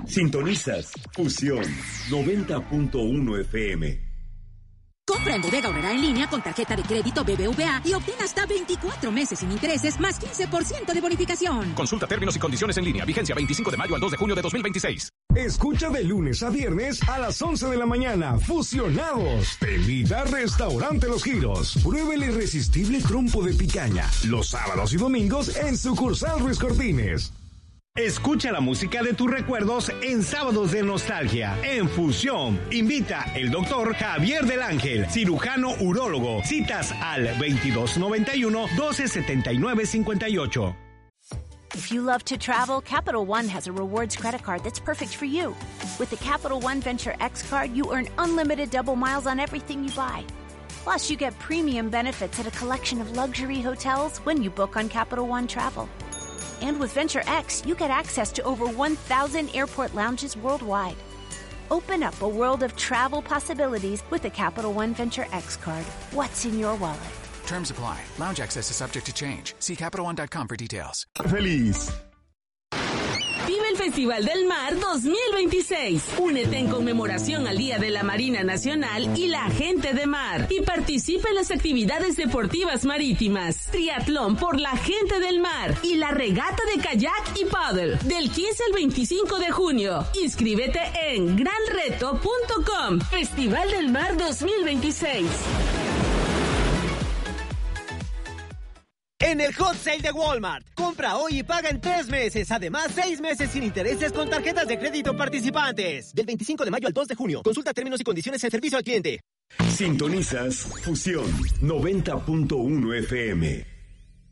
Sintonizas Fusión 90.1 FM. Compra en Bodega Aurrerá en línea con tarjeta de crédito BBVA y obtén hasta 24 meses sin intereses más 15% de bonificación. Consulta términos y condiciones en línea. Vigencia 25 de mayo al 2 de junio de 2026. Escucha de lunes a viernes a las 11 de la mañana. Fusionados. Te invita Restaurante Los Giros. Prueba el irresistible trompo de picaña. Los sábados y domingos en sucursal Ruiz Cortines. Escucha la música de tus recuerdos en Sábados de Nostalgia. En Fusión, invita el doctor Javier del Ángel, cirujano urólogo. Citas al 2291-1279-58. If you love to travel, Capital One has a rewards credit card that's perfect for you. With the Capital One Venture X card, you earn unlimited double miles on everything you buy. Plus, you get premium benefits at a collection of luxury hotels when you book on Capital One Travel. And with Venture X, you get access to over 1,000 airport lounges worldwide. Open up a world of travel possibilities with the Capital One Venture X card. What's in your wallet? Terms apply. Lounge access is subject to change. See CapitalOne.com for details. Feliz. Vive el Festival del Mar 2026. Únete en conmemoración al Día de la Marina Nacional y la Gente de Mar y participa en las actividades deportivas marítimas, triatlón por la Gente del Mar y la regata de kayak y paddle del 15 al 25 de junio. Inscríbete en granreto.com. Festival del Mar 2026. En el Hot Sale de Walmart, compra hoy y paga en 3 meses. Además, 6 meses sin intereses con tarjetas de crédito participantes. Del 25 de mayo al 2 de junio. Consulta términos y condiciones en servicio al cliente. Sintonizas Fusión 90.1 FM.